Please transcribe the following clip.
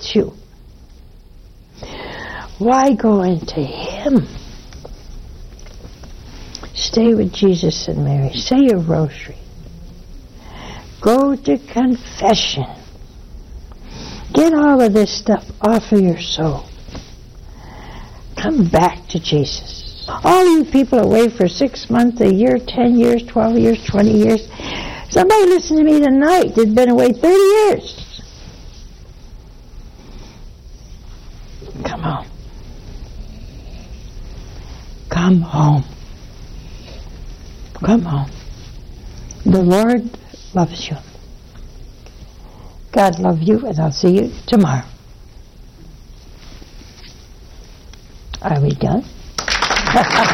gets you. Why go into Him? Stay with Jesus and Mary. Say your rosary. Go to confession. Get all of this stuff off of your soul. Come back to Jesus. All you people away for 6 months, a year, 10 years, 12 years, 20 years. Somebody listen to me tonight that's been away 30 years. Come home. Come home. Come home. The Lord loves you. God love you, and I'll see you tomorrow. Are we done?